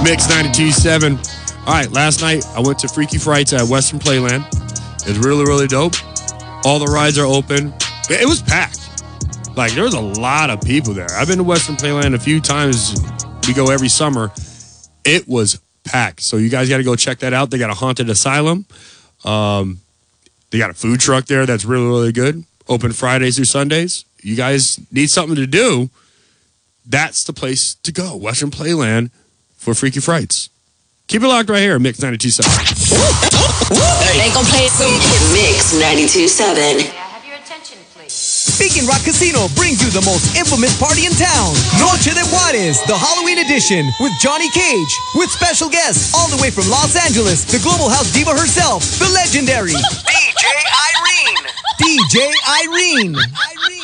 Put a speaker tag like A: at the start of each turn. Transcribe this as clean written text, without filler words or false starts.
A: Mix 92.7. All right, last night I went to Freaky Frights at Western Playland. It's really, really dope. All the rides are open. It was packed. Like, there was a lot of people there. I've been to Western Playland a few times. We go every summer. It was packed. So you guys got to go check that out. They got a haunted asylum. They got a food truck there that's really, really good. Open Fridays through Sundays. You guys need something to do. That's the place to go. Western Playland for Freaky Frights. Keep it locked right here at Mix 92.7.
B: They gon' play some Mix 92.7.
C: Speaking Rock Casino brings you the most infamous party in town, Noche de Juarez, the Halloween edition with Johnny Cage, with special guests all the way from Los Angeles, the Global House diva herself, the legendary DJ Irene. DJ Irene.